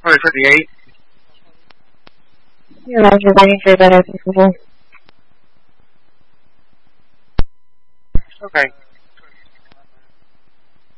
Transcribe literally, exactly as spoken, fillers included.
Charlie fifty-eight. Yeah, Roger, waiting for that open for. Okay.